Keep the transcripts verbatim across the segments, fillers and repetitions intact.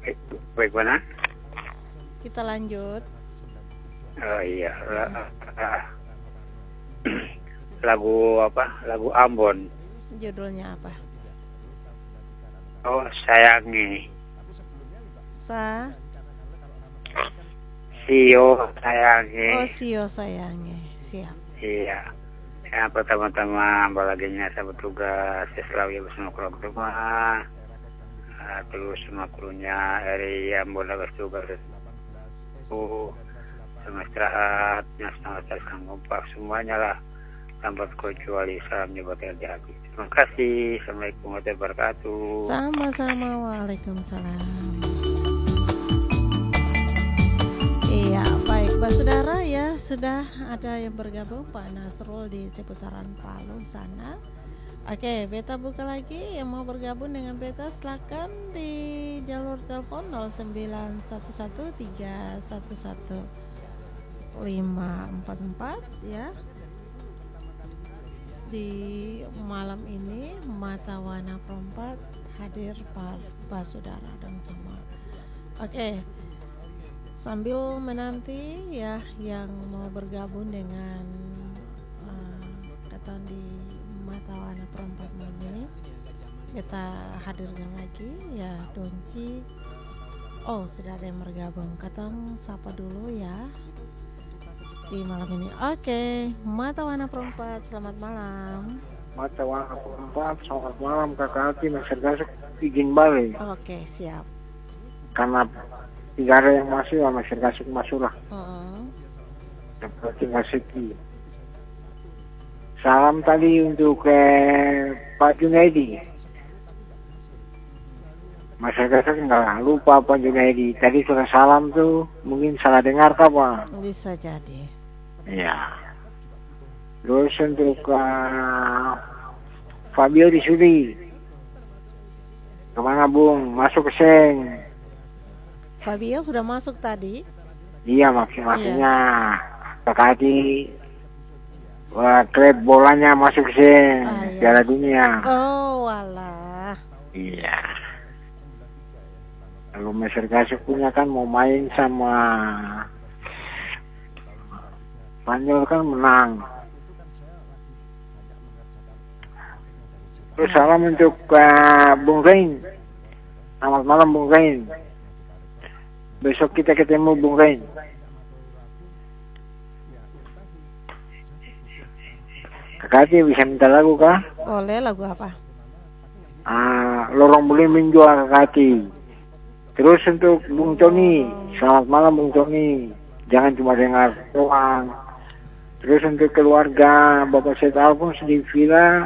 Baik, baik mana? Kita lanjut. Oh iya, la- ah, lagu apa? Lagu Ambon. Judulnya apa? Oh sayangi, Sa Sio Oh, sayangi. Sio sayange. Siap. Iya. Yang pertama-tama baginya saya bertugas saya selalu ya bersama keluarga rumah. Ah, terus semua krunya dari Ambon Lagas tugas itu sama istirahat, sama sang kompak semuanya lah tanpa kecuali salamnya buat L D H B. Terima kasih. Assalamualaikum warahmatullahi wabarakatuh. Sama-sama. Waalaikumsalam. Iya, baik Pak Saudara ya, sudah ada yang bergabung Pak Nasrul di seputaran Palu sana. Oke, Beta buka lagi. Yang mau bergabung dengan Beta silakan di jalur telepon nol sembilan satu satu tiga satu satu lima empat empat ya. Di malam ini Mata Wana Perempat hadir Pak Saudara dan semua. Oke. Sambil menanti ya yang mau bergabung dengan uh, kata di Mata Wana Perempat malam ini, kita hadirkan lagi ya Donci. Oh, sudah ada yang bergabung. Katang sapa dulu ya di malam ini. Oke, Mata Wana Perempat, selamat malam. Mata Wana Perempat, selamat malam kakak Hati, Masyarakat izin balik. Oke, siap. Karena tidak ada yang masuk, ya Masyarakat masuk lah. Uh-uh. Seperti Maseki. Salam tadi untuk eh, Pak Junaidi. Masyarakat nggak lupa Pak Junaidi. Tadi sudah salam tuh, mungkin salah dengar kah Pak? Bisa jadi. Ya. Terus untuk uh, Fabio di Sudi. Kemana Bung? Masuk ke Seng. Fabio sudah masuk tadi. Iya maksud maksudnya kakak Hati wah, klub bolanya masuk ke Seng. Ah, iya. Piala Dunia. Oh, walah. Iya. Lalu Masyarakat punya kan mau main sama Spanyol kan menang. Terus salam untuk uh, Bung Rain. Selamat malam Bung Rain. Besok kita ketemu Bung Rain. Kakak Hati bisa minta lagu kah? Boleh, lagu apa? Ah, Lorong Belimbing juga Kakak Hati. Terus untuk Bung Tony, selamat malam Bung Tony. Jangan cuma dengar doang. Terus untuk keluarga Bapak Syed Alphonse di Villa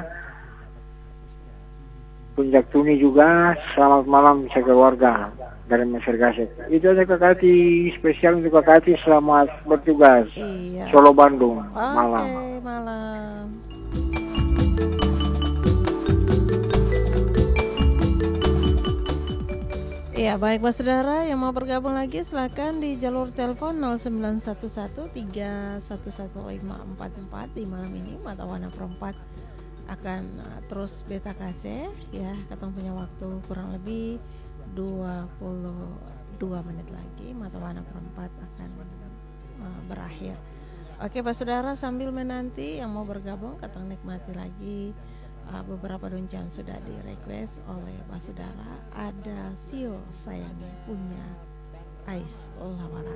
Puncak Tuni juga, selamat malam sekeluarga dari Masyarakat. Itu aja Kakak Hati, spesial untuk Kakak Hati, selamat bertugas. Iya. Solo Bandung, Oke, malam. malam. Iya, baik Mas Saudara yang mau bergabung lagi silakan di jalur telepon nol sembilan satu satu tiga satu satu lima empat empat. Di malam ini Mata Wana Perempat akan uh, terus beta kasih ya, ketemu punya waktu kurang lebih dua puluh dua menit lagi Mata Wana Perempat akan uh, berakhir. Oke Pak Saudara, sambil menanti yang mau bergabung ketemu nikmati lagi uh, beberapa doncan sudah di request oleh Pak Saudara. Ada Sio Sayangi punya Ais Lawara.